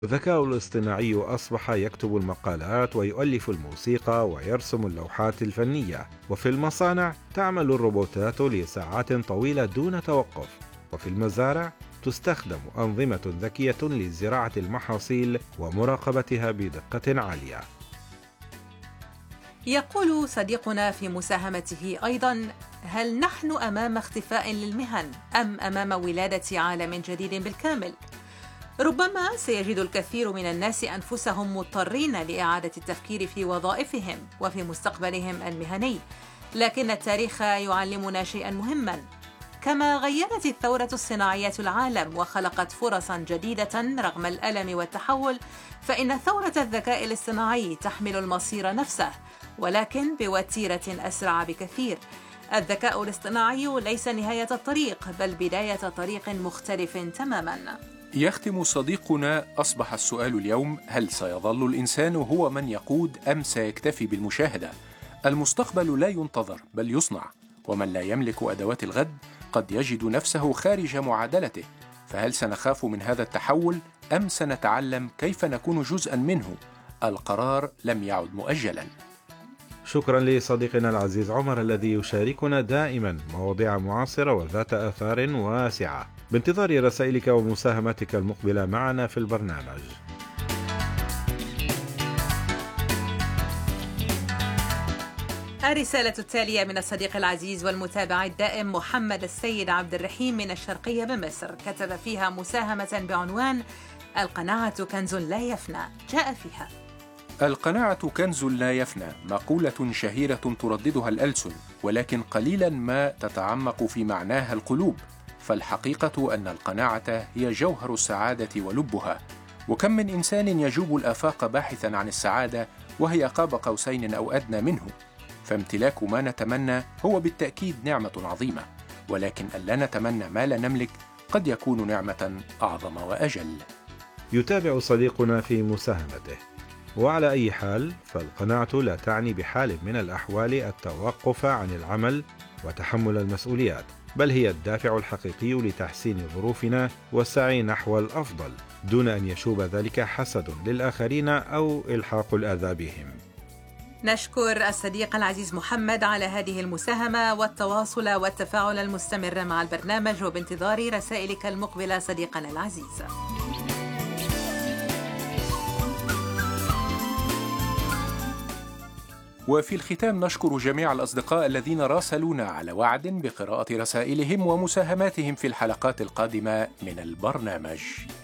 الذكاء الاصطناعي أصبح يكتب المقالات ويؤلف الموسيقى ويرسم اللوحات الفنية، وفي المصانع تعمل الروبوتات لساعات طويلة دون توقف، وفي المزارع تستخدم أنظمة ذكية لزراعة المحاصيل ومراقبتها بدقة عالية. يقول صديقنا في مساهمته أيضاً: هل نحن أمام اختفاء للمهن أم أمام ولادة عالم جديد بالكامل؟ ربما سيجد الكثير من الناس أنفسهم مضطرين لإعادة التفكير في وظائفهم وفي مستقبلهم المهني، لكن التاريخ يعلمنا شيئاً مهماً. كما غيرت الثورة الصناعية العالم وخلقت فرصاً جديدة رغم الألم والتحول، فإن ثورة الذكاء الاصطناعي تحمل المصير نفسه، ولكن بوتيرة أسرع بكثير. الذكاء الاصطناعي ليس نهاية الطريق، بل بداية طريق مختلف تماماً. يختم صديقنا: أصبح السؤال اليوم: هل سيظل الإنسان هو من يقود أم سيكتفي بالمشاهدة؟ المستقبل لا ينتظر بل يصنع، ومن لا يملك أدوات الغد قد يجد نفسه خارج معادلته. فهل سنخاف من هذا التحول أم سنتعلم كيف نكون جزءاً منه؟ القرار لم يعد مؤجلاً. شكرا لصديقنا العزيز عمر الذي يشاركنا دائما مواضيع معاصرة وذات آثار واسعة. بانتظار رسائلك ومساهمتك المقبلة معنا في البرنامج. الرسالة التالية من الصديق العزيز والمتابع الدائم محمد السيد عبد الرحيم من الشرقية بمصر، كتب فيها مساهمة بعنوان: القناعة كنز لا يفنى. جاء فيها: القناعة كنز لا يفنى، مقولة شهيرة ترددها الألسن، ولكن قليلا ما تتعمق في معناها القلوب. فالحقيقة أن القناعة هي جوهر السعادة ولبها. وكم من إنسان يجوب الآفاق باحثا عن السعادة وهي قاب قوسين أو أدنى منه. فامتلاك ما نتمنى هو بالتأكيد نعمة عظيمة، ولكن ألا نتمنى ما لا نملك قد يكون نعمة أعظم وأجل. يتابع صديقنا في مساهمته: وعلى أي حال فالقناعة لا تعني بحال من الأحوال التوقف عن العمل وتحمل المسؤوليات، بل هي الدافع الحقيقي لتحسين ظروفنا والسعي نحو الأفضل، دون أن يشوب ذلك حسد للآخرين أو إلحاق الأذى بهم. نشكر الصديق العزيز محمد على هذه المساهمة والتواصل والتفاعل المستمر مع البرنامج، وبانتظار رسائلك المقبلة صديقنا العزيز. وفي الختام نشكر جميع الأصدقاء الذين راسلونا على وعد بقراءة رسائلهم ومساهماتهم في الحلقات القادمة من البرنامج.